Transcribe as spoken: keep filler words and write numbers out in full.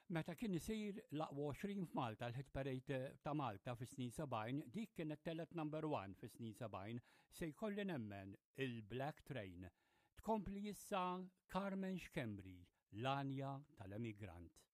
Meta kien isir l-aqwa għoxrin f'Malta l-Hit Parade ta' Malta fis-snin sebgħin, dik kienet telet number one fis-snin sebgħin se jkolli nemmen il-Black Train. Tkompli issa Carmen Xkembri, l-Anja tal-Emigrant.